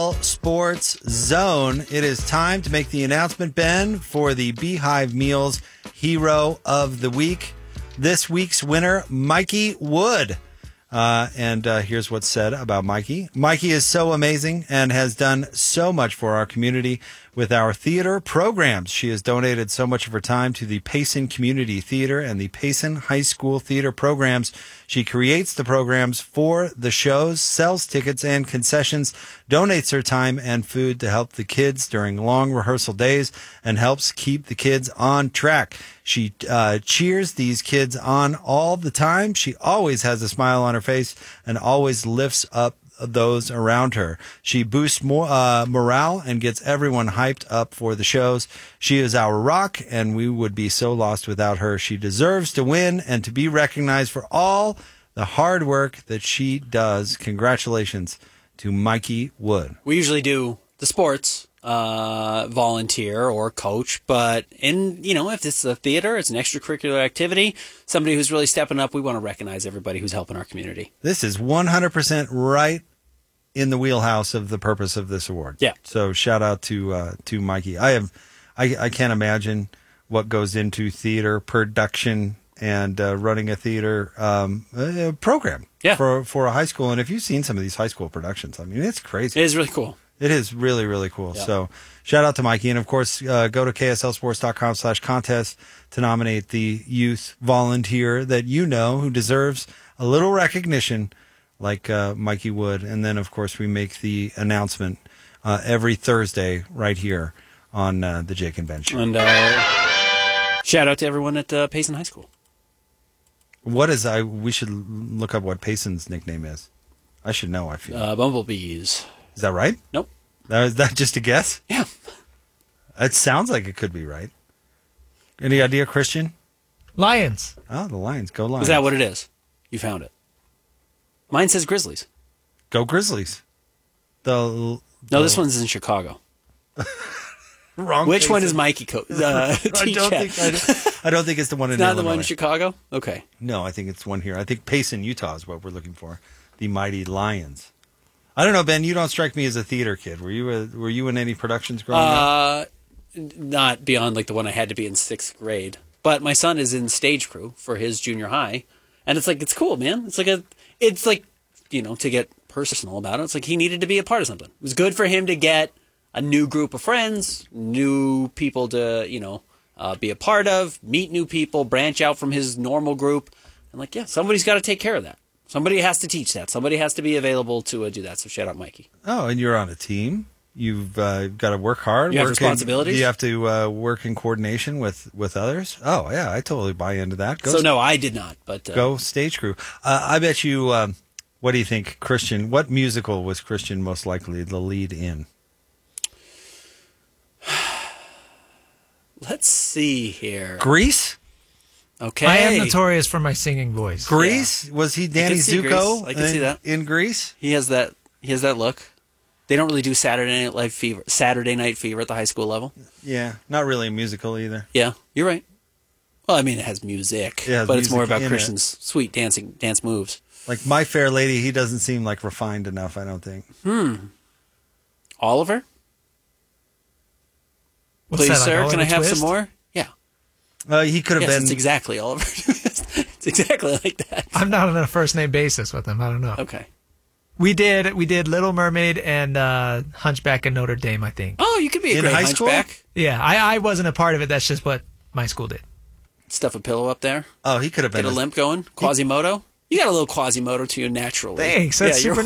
KSL Sports Zone. It is time to make the announcement, Ben, for the Beehive Meals Hero of the Week. This week's winner, Mikey Wood. And here's what's said about Mikey. Mikey is so amazing and has done so much for our community with our theater programs. She has donated so much of her time to the Payson Community Theater and the Payson High School Theater programs. She creates the programs for the shows, sells tickets and concessions, donates her time and food to help the kids during long rehearsal days, and helps keep the kids on track. She cheers these kids on all the time. She always has a smile on her face and always lifts up those around her. She boosts morale and gets everyone hyped up for the shows. She is our rock, and we would be so lost without her. She deserves to win and to be recognized for all the hard work that she does. Congratulations to Mikey Wood. We usually do the sports volunteer or coach, but if it's a theater, it's an extracurricular activity, somebody who's really stepping up, we want to recognize everybody who's helping our community. This is 100% right in the wheelhouse of the purpose of this award. Yeah. So shout out to Mikey. I can't imagine what goes into theater production and running a theater program for a high school. And if you've seen some of these high school productions, I mean, it's crazy. It is really cool. It is really, really cool. Yeah. So shout out to Mikey. And, of course, go to kslsports.com/contest to nominate the youth volunteer that you know who deserves a little recognition like Mikey Wood. And then, of course, we make the announcement every Thursday right here on the Jake and Ben Show. And shout out to everyone at Payson High School. We should look up what Payson's nickname is. I should know, I feel. Bumblebees. Is that right? Nope. Is that just a guess? Yeah. It sounds like it could be right. Any idea, Christian? Lions. Oh, the Lions. Go Lions. Is that what it is? You found it. Mine says Grizzlies. Go Grizzlies. No, this one's in Chicago. Wrong. Which Payson. one is Mikey? I don't think it's the one in Not Illinois. the one in Chicago? Okay. No, I think it's one here. I think Payson, Utah is what we're looking for. The Mighty Lions. I don't know, Ben. You don't strike me as a theater kid. Were you in any productions growing up? Not beyond like the one I had to be in 6th grade. But my son is in stage crew for his junior high, and it's cool, man. It's like to get personal about it. It's like he needed to be a part of something. It was good for him to get a new group of friends, new people to be a part of, meet new people, branch out from his normal group, and somebody's got to take care of that. Somebody has to teach that. Somebody has to be available to do that. So shout out, Mikey. Oh, and you're on a team. You've got to work hard. You have responsibilities. You have to work in coordination with others. Oh, yeah, I totally buy into that. No, I did not. But go stage crew. I bet you, what do you think, Christian? What musical was Christian most likely the lead in? Let's see here. Grease? Okay. I am notorious for my singing voice. Grease? Yeah. Was he Danny Zuko? I can see that. In Grease? He has that look. They don't really do Saturday Night Fever at the high school level. Yeah, not really a musical either. Yeah, you're right. Well, I mean, it has music, but it's more about Christian's sweet dance moves. Like My Fair Lady, he doesn't seem like refined enough, I don't think. Oliver? What's Please, that, sir, like can I have twist? some more? Yeah. He could have been. It's exactly Oliver. It's exactly like that. I'm not on a first name basis with him. I don't know. Okay. We did Little Mermaid and Hunchback in Notre Dame, I think. Oh, you could be a great high school? Hunchback. Yeah, I wasn't a part of it. That's just what my school did. Stuff a pillow up there. Oh, he could have been. Get a limp going. Quasimodo. You got a little Quasimodo to you naturally. Thanks. That's super